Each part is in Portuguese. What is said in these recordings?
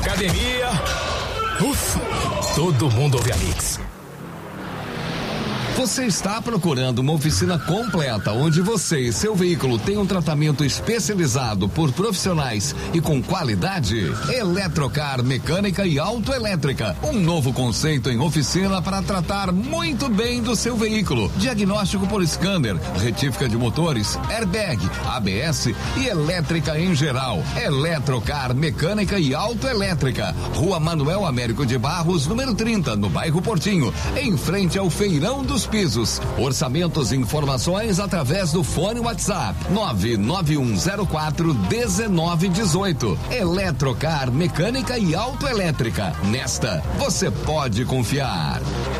academia. Ufa, todo mundo ouve a Mix. Você está procurando uma oficina completa onde você e seu veículo tem um tratamento especializado por profissionais e com qualidade? Eletrocar Mecânica e Autoelétrica, um novo conceito em oficina para tratar muito bem do seu veículo. Diagnóstico por scanner, retífica de motores, airbag, ABS e elétrica em geral. Eletrocar Mecânica e Autoelétrica, Rua Manuel Américo de Barros, número 30, no bairro Portinho, em frente ao Feirão dos Pisos. Orçamentos e informações através do fone WhatsApp 991041918. Eletrocar Mecânica e Autoelétrica. Nesta você pode confiar.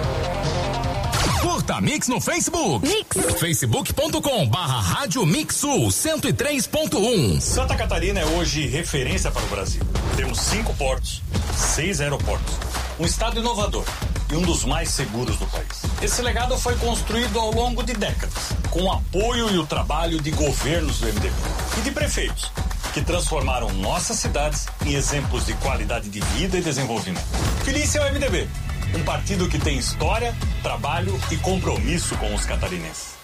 Curta Mix no Facebook. Mix. Facebook.com/Rádio Mix Sul 103.1. Santa Catarina é hoje referência para o Brasil. Temos 5 portos, 6 aeroportos, um estado inovador e um dos mais seguros do país. Esse legado foi construído ao longo de décadas, com o apoio e o trabalho de governos do MDB e de prefeitos, que transformaram nossas cidades em exemplos de qualidade de vida e desenvolvimento. Feliz é o MDB, um partido que tem história, trabalho e compromisso com os catarinenses.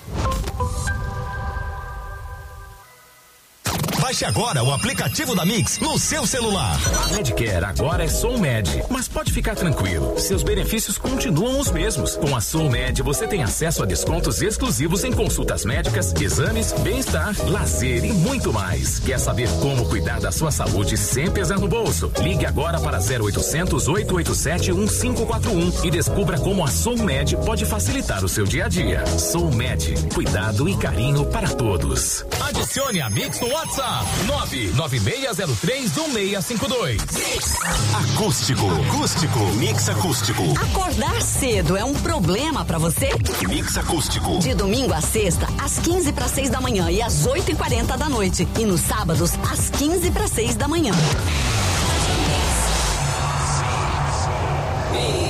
Baixe agora o aplicativo da Mix no seu celular. A Medcare agora é SoulMed, mas pode ficar tranquilo, seus benefícios continuam os mesmos. Com a SoulMed você tem acesso a descontos exclusivos em consultas médicas, exames, bem-estar, lazer e muito mais. Quer saber como cuidar da sua saúde sem pesar no bolso? Ligue agora para 0800 887 1541 e descubra como a SoulMed pode facilitar o seu dia a dia. SoulMed, cuidado e carinho para todos. Adicione a Mix no WhatsApp 996031652. Acústico. Mix acústico. Acordar cedo é um problema pra você? Mix acústico. De domingo a sexta, às 15:06 da manhã e às 8:40 da noite. E nos sábados, às 15:06 da manhã.